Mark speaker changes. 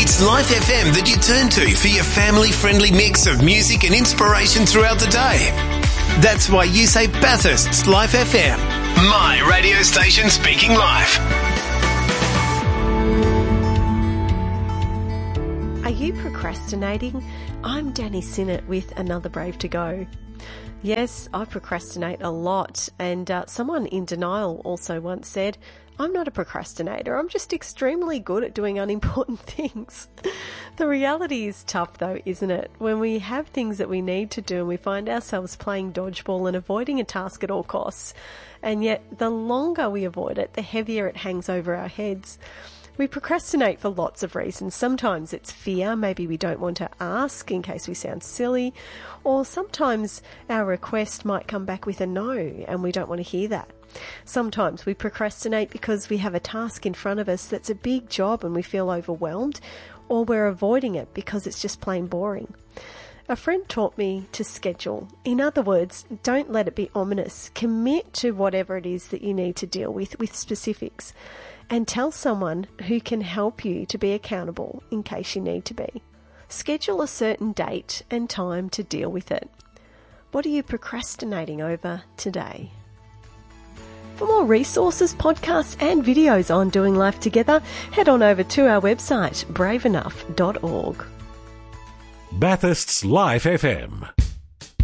Speaker 1: It's Life FM that you turn to for your family-friendly mix of music and inspiration throughout the day. That's why you say Bathurst's Life FM. My radio station speaking life.
Speaker 2: Are you procrastinating? I'm Danny Sinnott with Another Brave to Go. Yes, I procrastinate a lot, and someone in denial also once said, I'm not a procrastinator, I'm just extremely good at doing unimportant things. The reality is tough though, isn't it? When we have things that we need to do and we find ourselves playing dodgeball and avoiding a task at all costs, and yet the longer we avoid it, the heavier it hangs over our heads. We procrastinate for lots of reasons. Sometimes it's fear, maybe we don't want to ask in case we sound silly, or sometimes our request might come back with a no and we don't want to hear that. Sometimes we procrastinate because we have a task in front of us that's a big job and we feel overwhelmed, or we're avoiding it because it's just plain boring. A friend taught me to schedule. In other words, don't let it be ominous. Commit to whatever it is that you need to deal with specifics, and tell someone who can help you to be accountable in case you need to be. Schedule a certain date and time to deal with it. What are you procrastinating over today? For more resources, podcasts and videos on doing life together, head on over to our website, braveenough.org.
Speaker 3: Bathurst's Life FM.